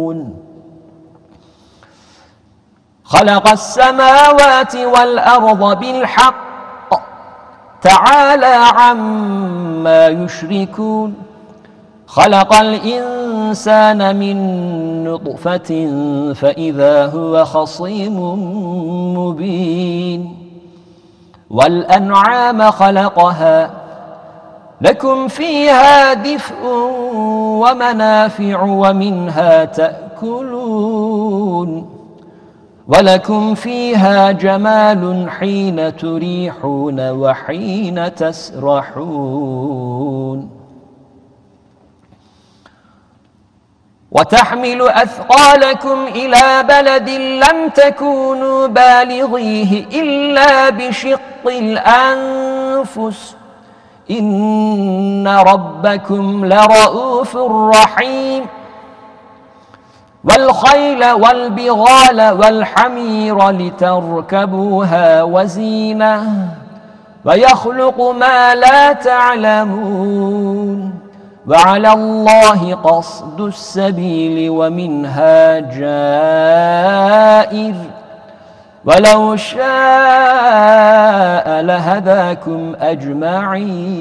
يعلمون خلق السماوات والأرض بالحق تعالى عما يشركون خلق الإنسان من نطفة فإذا هو خصيم مبين والأنعام خلقها لكم فيها دفء ومنافع ومنها تأكلون ولكم فيها جمال حين تريحون وحين تسرحون وتحمل أثقالكم إلى بلد لم تكونوا بالغيه إلا بشق الأنفس إن ربكم لرؤوف رحيم والخيل والبغال والحمير لتركبوها وزينة ويخلق ما لا تعلمون وعلى الله قصد السبيل ومنها جائر ولو شاء لهداكم أجمعين